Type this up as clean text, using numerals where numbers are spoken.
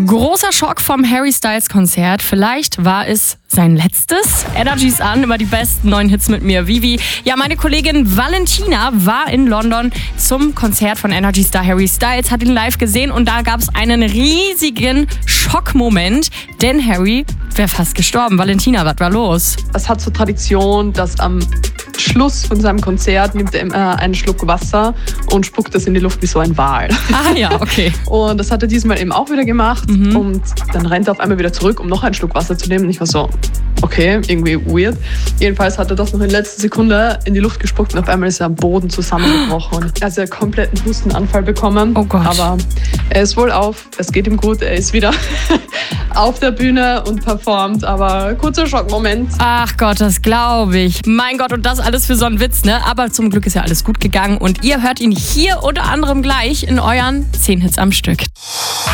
Großer Schock vom Harry Styles Konzert. Vielleicht war es sein letztes. Energy's an, immer die besten neuen Hits mit mir, Vivi. Ja, meine Kollegin Valentina war in London zum Konzert von Energy-Star Harry Styles, hat ihn live gesehen und da gab es einen riesigen Schockmoment, denn Harry wäre fast gestorben. Valentina, was war los? Es hat so Tradition, dass am Schluss von seinem Konzert nimmt er immer einen Schluck Wasser und spuckt das in die Luft wie so ein Wal. Ah ja, okay. Und das hat er diesmal eben auch wieder gemacht und dann rennt er auf einmal wieder zurück, um noch einen Schluck Wasser zu nehmen. Und ich war so, okay, irgendwie weird. Jedenfalls hat er das noch in letzter Sekunde in die Luft gespuckt und auf einmal ist er am Boden zusammengebrochen. Er hat einen kompletten Hustenanfall bekommen. Oh Gott. Aber er ist wohl auf, es geht ihm gut, er ist wieder auf der Bühne und performt, aber kurzer Schockmoment. Ach Gott, das glaube ich. Mein Gott, und das alles für so einen Witz, ne? Aber zum Glück ist ja alles gut gegangen und ihr hört ihn hier unter anderem gleich in euren 10 Hits am Stück.